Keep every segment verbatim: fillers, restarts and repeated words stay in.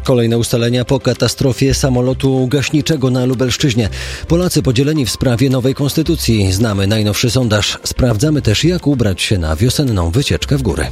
Kolejne ustalenia po katastrofie samolotu gaśniczego na Lubelszczyźnie. Polacy podzieleni w sprawie nowej konstytucji. Znamy najnowszy sondaż. Sprawdzamy też, jak ubrać się na wiosenną wycieczkę w góry.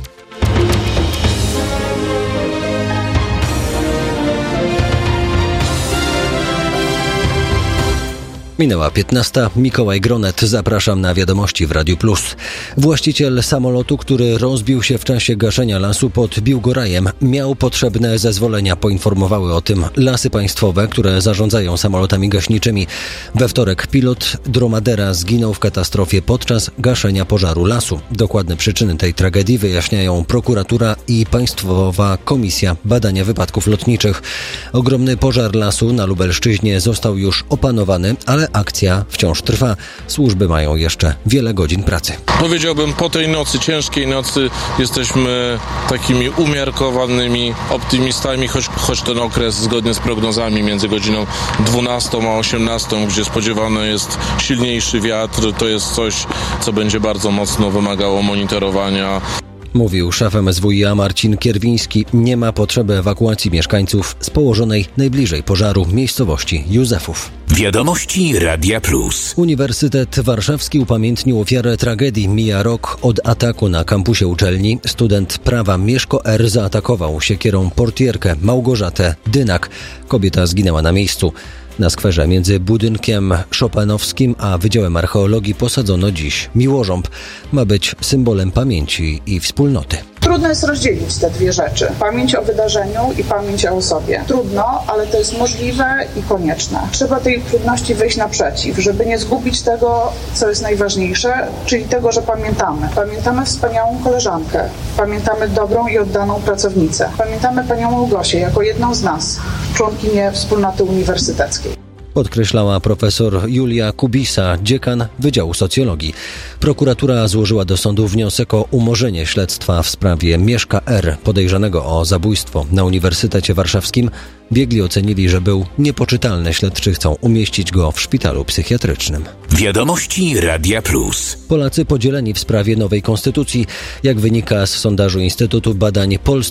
Minęła piętnasta. Mikołaj Gronet. Zapraszam na wiadomości w Radiu Plus. Właściciel samolotu, który rozbił się w czasie gaszenia lasu pod Biłgorajem, miał potrzebne zezwolenia. Poinformowały o tym Lasy Państwowe, które zarządzają samolotami gaśniczymi. We wtorek pilot Dromadera zginął w katastrofie podczas gaszenia pożaru lasu. Dokładne przyczyny tej tragedii wyjaśniają prokuratura i Państwowa Komisja Badania Wypadków Lotniczych. Ogromny pożar lasu na Lubelszczyźnie został już opanowany, ale akcja wciąż trwa. Służby mają jeszcze wiele godzin pracy. Powiedziałbym, po tej nocy, ciężkiej nocy, jesteśmy takimi umiarkowanymi optymistami, choć, choć ten okres zgodnie z prognozami między godziną dwunastą a osiemnastą, gdzie spodziewany jest silniejszy wiatr, to jest coś, co będzie bardzo mocno wymagało monitorowania. Mówił szef M S W i A Marcin Kierwiński. Nie ma potrzeby ewakuacji mieszkańców z położonej najbliżej pożaru miejscowości Józefów. Wiadomości Radia Plus. Uniwersytet Warszawski upamiętnił ofiarę tragedii. Mija rok od ataku na kampusie uczelni. Student prawa Mieszko R. zaatakował siekierą portierkę Małgorzatę Dynak. Kobieta zginęła na miejscu. Na skwerze między budynkiem Chopinowskim a Wydziałem Archeologii posadzono dziś miłożąb. Ma być symbolem pamięci i wspólnoty. Trudno jest rozdzielić te dwie rzeczy. Pamięć o wydarzeniu i pamięć o osobie. Trudno, ale to jest możliwe i konieczne. Trzeba tej trudności wyjść naprzeciw, żeby nie zgubić tego, co jest najważniejsze, czyli tego, że pamiętamy. Pamiętamy wspaniałą koleżankę. Pamiętamy dobrą i oddaną pracownicę. Pamiętamy panią Małgosię jako jedną z nas, członkinię wspólnoty uniwersyteckiej. Podkreślała profesor Julia Kubisa, dziekan Wydziału Socjologii. Prokuratura złożyła do sądu wniosek o umorzenie śledztwa w sprawie Mieszka R., podejrzanego o zabójstwo na Uniwersytecie Warszawskim. Biegli ocenili, że był niepoczytalny. Śledczy chcą umieścić go w szpitalu psychiatrycznym. Wiadomości Radia Plus. Polacy podzieleni w sprawie nowej konstytucji. Jak wynika z sondażu Instytutu Badań Polsce,